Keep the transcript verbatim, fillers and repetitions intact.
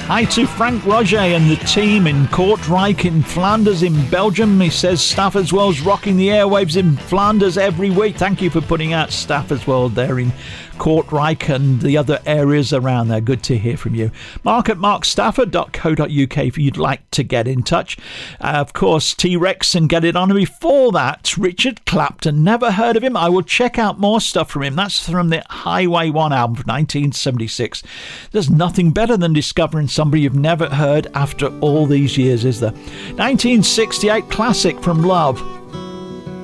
Hi to Frank Roger and the team in Kortrijk in Flanders in Belgium. He says Stafford's World's rocking the airwaves in Flanders every week. Thank you for putting out Stafford's World there in Kortrijk and the other areas around there. Good to hear from you. Mark at mark stafford dot co dot uk if you'd like to get in touch. Uh, of course, T-Rex and Get It On. And before that, Richard Clapton. Never heard of him. I will check out more stuff from him. That's from the Highway one album from nineteen seventy-six. There's nothing better than discovering somebody you've never heard after all these years, is there? nineteen sixty-eight classic from Love.